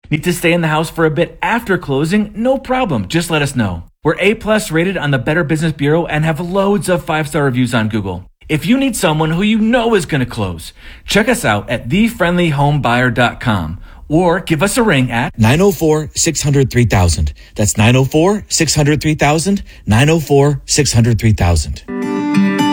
Need to stay in the house for a bit after closing? No problem. Just let us know. We're A+ rated on the Better Business Bureau and have loads of 5-star reviews on Google. If you need someone who you know is going to close, check us out at thefriendlyhomebuyer.com or give us a ring at 904-600-3000. That's 904-600-3000, 904-600-3000.